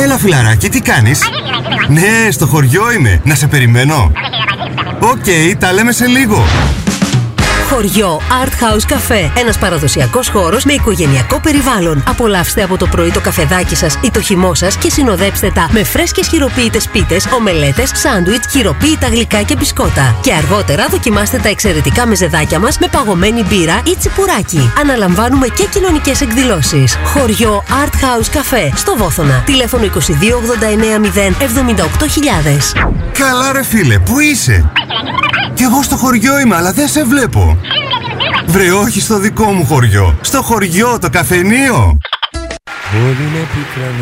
Έλα φιλαράκι, τι κάνεις? Ναι, στο χωριό είμαι. Να σε περιμένω. Οκ, τα λέμε σε λίγο. Χωριό Art House Café. Ένας παραδοσιακός χώρος με οικογενειακό περιβάλλον. Απολαύστε από το πρωί το καφεδάκι σας ή το χυμό σας και συνοδέψτε τα με φρέσκες χειροποίητες πίτες, ομελέτες, σάντουιτς, χειροποίητα γλυκά και μπισκότα. Και αργότερα δοκιμάστε τα εξαιρετικά μεζεδάκια μας με παγωμένη μπύρα ή τσιπουράκι. Αναλαμβάνουμε και κοινωνικές εκδηλώσεις. Χωριό Art House Café στο Βόθωνα. Τηλέφωνο 2289 0 78.000. Καλά ρε φίλε, πού είσαι? Κι εγώ στο χωριό είμαι, αλλά δεν σε βλέπω. Βρε, όχι στο δικό μου χωριό. Στο χωριό, το καφενείο. Μπορεί να πικρανώ